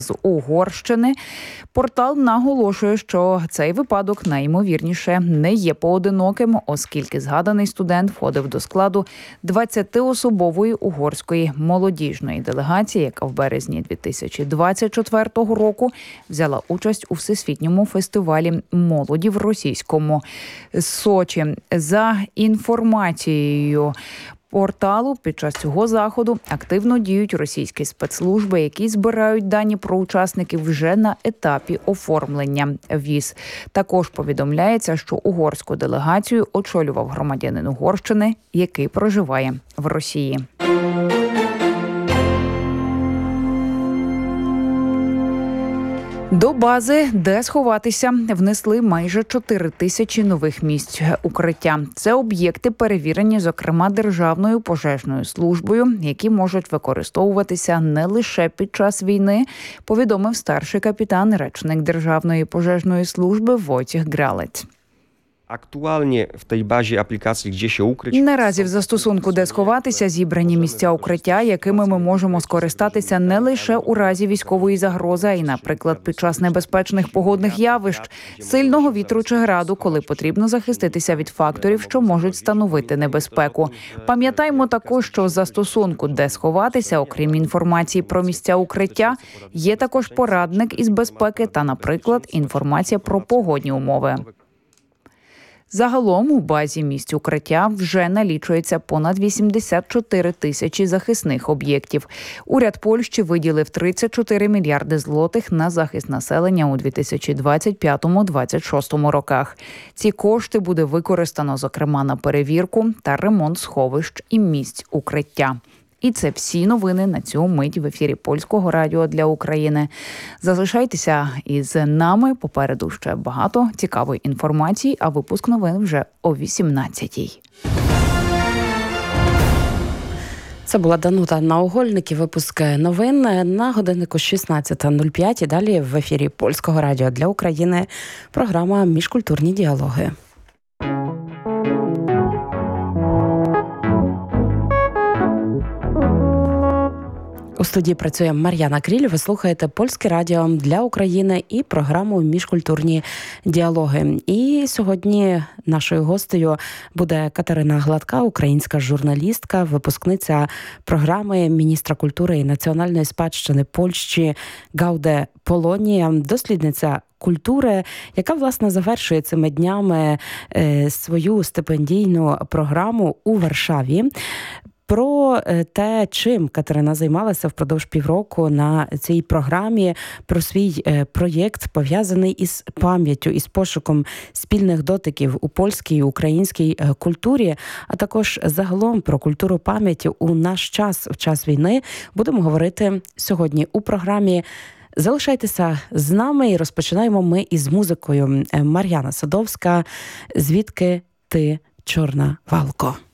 з Угорщини. Портал наголошує, що цей випадок найімовірніше не є поодиноким, оскільки згаданий студент входив до складу 20-особової угорської молодіжної делегації, яка в березні 2024 року взяла участь у Всесвітньому фестивалі молоді в російському Сочі. За інформацією порталу, під час цього заходу активно діють російські спецслужби, які збирають дані про учасників вже на етапі оформлення віз. Також повідомляється, що угорську делегацію очолював громадянин Угорщини, який проживає в Росії. До бази, де сховатися, внесли майже 4 тисячі нових місць укриття. Це об'єкти, перевірені, зокрема, Державною пожежною службою, які можуть використовуватися не лише під час війни, повідомив старший капітан, речник Державної пожежної служби Войцех Гралець. Актуальні в тій базі аплікації, де ще укриття. Наразі в застосунку «Де сховатися» зібрані місця укриття, якими ми можемо скористатися не лише у разі військової загрози, а й, наприклад, під час небезпечних погодних явищ, сильного вітру чи граду, коли потрібно захиститися від факторів, що можуть становити небезпеку. Пам'ятаємо також, що в застосунку «Де сховатися», окрім інформації про місця укриття, є також порадник із безпеки та, наприклад, інформація про погодні умови. Загалом у базі місць укриття вже налічується понад 84 тисячі захисних об'єктів. Уряд Польщі виділив 34 мільярди злотих на захист населення у 2025-2026 роках. Ці кошти буде використано, зокрема, на перевірку та ремонт сховищ і місць укриття. І це всі новини на цю мить в ефірі Польського радіо для України. Залишайтеся із нами. Попереду ще багато цікавої інформації, а випуск новин вже о 18-й. Це була Данута Наугольник і випуск новин на годиннику 16:05. І далі в ефірі Польського радіо для України програма «Міжкультурні діалоги». У студії працює Мар'яна Кріль. Ви слухаєте Польське радіо для України і програму «Міжкультурні діалоги». І сьогодні нашою гостею буде Катерина Гладка, українська журналістка, випускниця програми міністра культури і національної спадщини Польщі Гауде Полонія, дослідниця культури, яка, власне, завершує цими днями свою стипендійну програму у Варшаві. Про те, чим Катерина займалася впродовж півроку на цій програмі, про свій проєкт, пов'язаний із пам'яттю, із пошуком спільних дотиків у польській і українській культурі, а також загалом про культуру пам'яті у наш час, в час війни, будемо говорити сьогодні у програмі. Залишайтеся з нами і розпочинаємо ми із музикою. Мар'яна Садовська «Звідки ти, чорна валко».